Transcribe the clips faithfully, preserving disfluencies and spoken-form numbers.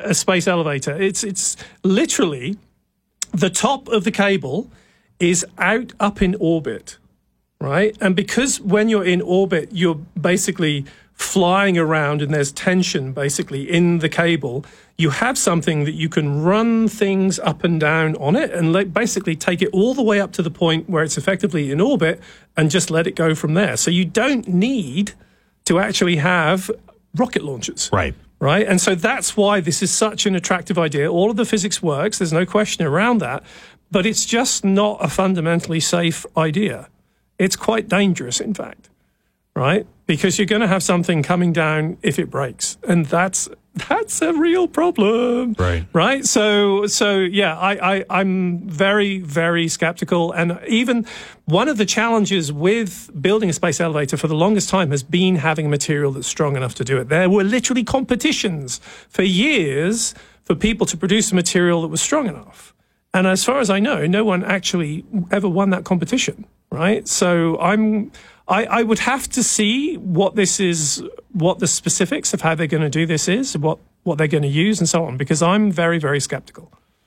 a space elevator. It's it's literally the top of the cable is out up in orbit, right? And because when you're in orbit, you're basically flying around and there's tension basically in the cable, you have something that you can run things up and down on it and let, basically take it all the way up to the point where it's effectively in orbit and just let it go from there. So you don't need to actually have rocket launchers. Right. Right. And so that's why this is such an attractive idea. All of the physics works. There's no question around that. But it's just not a fundamentally safe idea. It's quite dangerous, in fact. Right? Because you're going to have something coming down if it breaks. And that's that's a real problem. Right. Right? So, so yeah, I, I, I'm very, very skeptical. And even one of the challenges with building a space elevator for the longest time has been having a material that's strong enough to do it. There were literally competitions for years for people to produce a material that was strong enough. And as far as I know, no one actually ever won that competition. Right? So I'm... I, I would have to see what this is, what the specifics of how they're going to do this is, what, what they're going to use and so on, because I'm very, very skeptical.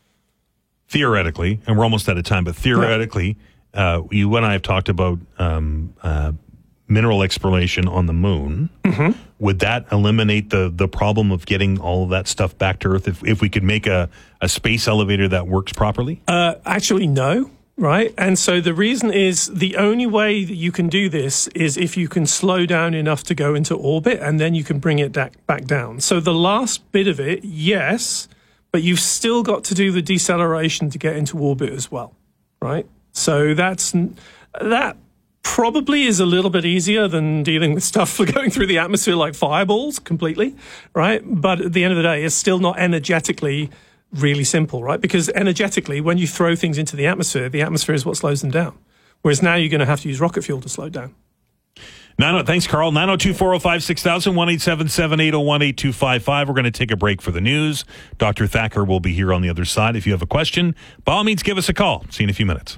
Theoretically, and we're almost out of time, but theoretically, yeah. uh, you and I have talked about um, uh, mineral exploration on the moon. Mm-hmm. Would that eliminate the, the problem of getting all of that stuff back to Earth if, if we could make a, a space elevator that works properly? Uh, actually, no. Right. And so the reason is the only way that you can do this is if you can slow down enough to go into orbit and then you can bring it da- back down. So the last bit of it, yes, but you've still got to do the deceleration to get into orbit as well. Right. So that's that probably is a little bit easier than dealing with stuff going through the atmosphere like fireballs completely. Right. But at the end of the day, it's still not energetically really simple, right? Because energetically, when you throw things into the atmosphere, the atmosphere is what slows them down. Whereas now you're going to have to use rocket fuel to slow down. nine oh, thanks, Carl. nine oh two, four oh five, six thousand, one eight seven seven, eight oh one, eight two five five. We're going to take a break for the news. Doctor Thacker will be here on the other side. If you have a question, by all means, give us a call. See you in a few minutes.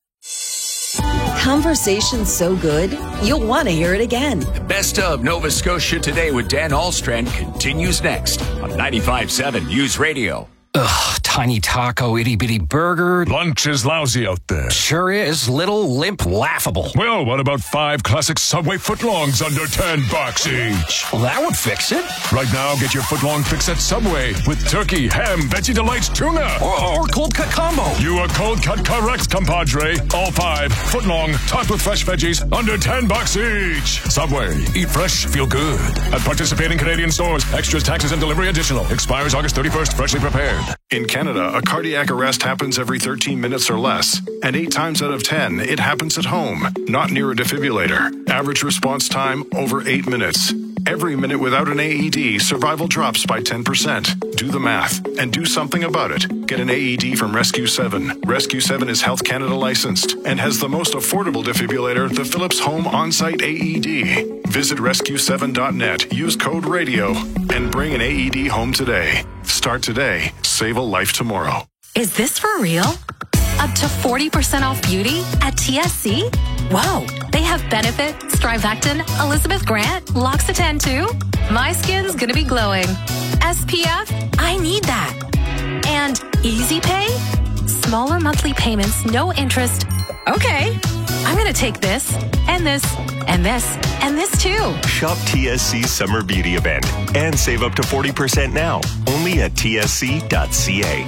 Conversation's so good, you'll want to hear it again. The best of Nova Scotia Today with Dan Alstrand continues next on ninety-five point seven News Radio. Ugh, tiny taco, itty-bitty burger. Lunch is lousy out there. Sure is. Little, limp, laughable. Well, what about five classic Subway footlongs under ten bucks each? Well, that would fix it. Right now, get your footlong fix at Subway with turkey, ham, Veggie Delights, tuna. Or, or cold cut combo. You are cold cut correct, compadre. All five footlong, topped with fresh veggies, under ten bucks each. Subway. Eat fresh, feel good. At participating Canadian stores. Extras, taxes, and delivery additional. Expires August thirty-first. Freshly prepared. In Canada, a cardiac arrest happens every thirteen minutes or less, and eight times out of ten, it happens at home, not near a defibrillator. Average response time, over eight minutes. Every minute without an A E D, survival drops by ten percent. Do the math, and do something about it. Get an A E D from Rescue seven. Rescue seven is Health Canada licensed, and has the most affordable defibrillator, the Philips Home On-Site A E D. Visit rescue seven dot net, use code RADIO, and bring an A E D home today. Start today, save a life tomorrow. Is this for real? Up to forty percent off beauty at T S C? Whoa, they have Benefit, Strivectin, Elizabeth Grant, L'Occitane too? My skin's gonna be glowing. S P F? I need that. And Easy Pay? Smaller monthly payments, no interest. Okay, I'm gonna take this, and this, and this, and this too. Shop T S C's Summer Beauty Event and save up to forty percent now, only at T S C dot C A.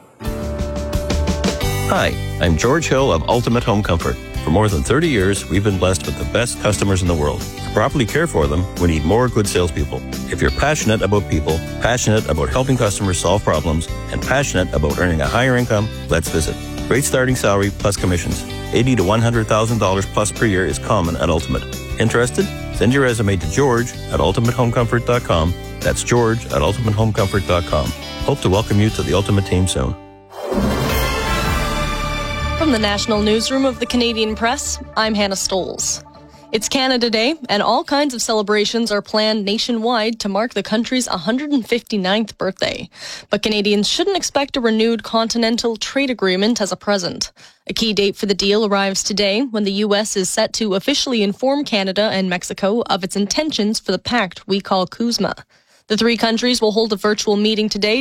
Hi, I'm George Hill of Ultimate Home Comfort. For more than thirty years, we've been blessed with the best customers in the world. To properly care for them, we need more good salespeople. If you're passionate about people, passionate about helping customers solve problems, and passionate about earning a higher income, let's visit. Great starting salary plus commissions. eighty thousand to one hundred thousand dollars plus per year is common at Ultimate. Interested? Send your resume to George at ultimate home comfort dot com. That's George at ultimate home comfort dot com. Hope to welcome you to the Ultimate team soon. From the National Newsroom of the Canadian Press, I'm Hannah Stoles. It's Canada Day, and all kinds of celebrations are planned nationwide to mark the country's one hundred fifty-ninth birthday. But Canadians shouldn't expect a renewed continental trade agreement as a present. A key date for the deal arrives today, when the U S is set to officially inform Canada and Mexico of its intentions for the pact we call CUSMA. The three countries will hold a virtual meeting today